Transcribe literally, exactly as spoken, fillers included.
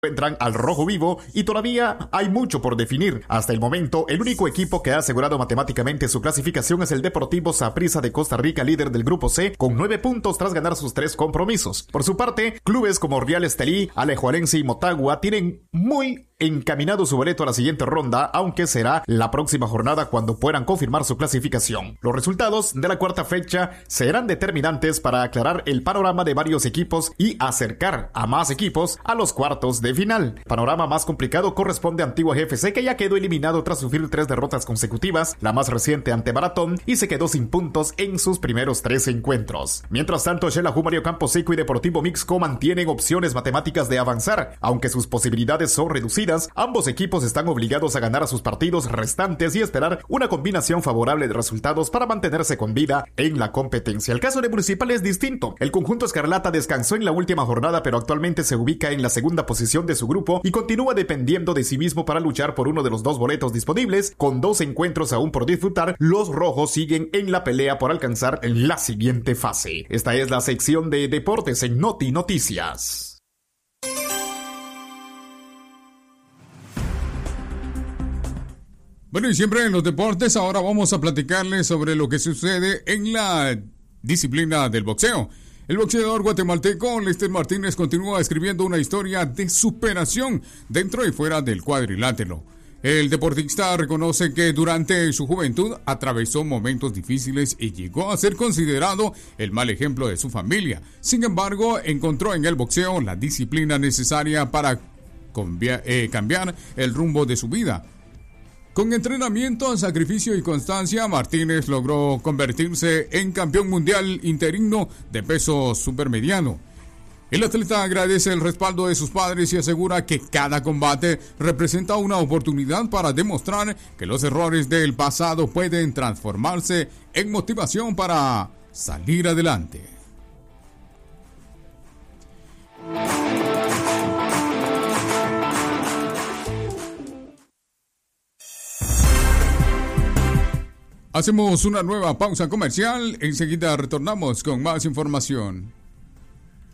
encuentran al rojo vivo y todavía hay mucho por definir. Hasta el momento, el único equipo que ha asegurado matemáticamente su clasificación es el Deportivo Saprissa de Costa Rica, líder del grupo C, con nueve puntos tras ganar sus tres compromisos. Por su parte, clubes como Real Estelí, Alajuelense y Motagua tienen muy encaminado su boleto a la siguiente ronda, aunque será la próxima jornada cuando puedan confirmar su clasificación. Los resultados de la cuarta fecha serán determinantes para aclarar el panorama de varios equipos y acercar a más equipos a los cuartos de final. Panorama más complicado corresponde a Antigua G F C, que ya quedó eliminado tras sufrir tres derrotas consecutivas, la más reciente ante Maratón, y se quedó sin puntos en sus primeros tres encuentros. Mientras tanto, Xelajú, Mario Camposeco y Deportivo Mixco mantienen opciones matemáticas de avanzar, aunque sus posibilidades son reducidas. Ambos equipos están obligados a ganar a sus partidos restantes y esperar una combinación favorable de resultados para mantenerse con vida en la competencia. El caso de Municipal es distinto. El conjunto escarlata descansó en la última jornada, pero actualmente se ubica en la segunda posición de su grupo y continúa dependiendo de sí mismo para luchar por uno de los dos boletos disponibles. Con dos encuentros aún por disfrutar, los rojos siguen en la pelea por alcanzar la siguiente fase. Esta es la sección de deportes en Noti Noticias. Bueno, y siempre en los deportes, ahora vamos a platicarles sobre lo que sucede en la disciplina del boxeo. El boxeador guatemalteco Lester Martínez continúa escribiendo una historia de superación dentro y fuera del cuadrilátero. El deportista reconoce que durante su juventud atravesó momentos difíciles y llegó a ser considerado el mal ejemplo de su familia. Sin embargo, encontró en el boxeo la disciplina necesaria para cambiar, eh, cambiar el rumbo de su vida. Con entrenamiento, sacrificio y constancia, Martínez logró convertirse en campeón mundial interino de peso supermediano. El atleta agradece el respaldo de sus padres y asegura que cada combate representa una oportunidad para demostrar que los errores del pasado pueden transformarse en motivación para salir adelante. Hacemos una nueva pausa comercial, enseguida retornamos con más información.